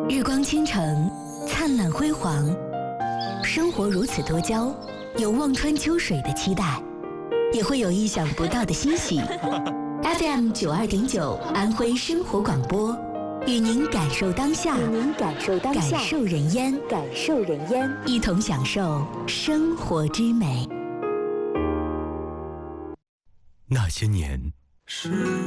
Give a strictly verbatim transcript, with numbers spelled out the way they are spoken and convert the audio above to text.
日光倾城，灿烂辉煌，生活如此多娇，有望穿秋水的期待，也会有意想不到的欣喜。F M 九二点九，安徽生活广播，与您感受当下，与您感受当下，感受人烟，感受人烟，一同享受生活之美。 那些年，是。